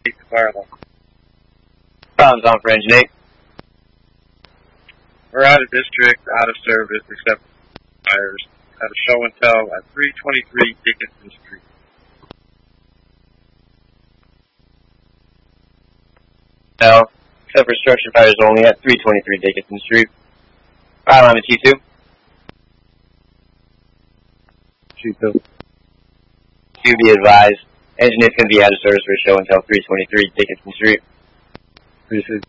fire alarm. Problems on for engine 8. We're out of district, out of service, except fires. At a show and tell at 323 Dickinson Street. No, except for structure fires only at 323 Dickinson Street. Fire alarm at T2. T2. To be advised, engine 8's going to be out of service for a show until 323 Dickinson Street. 36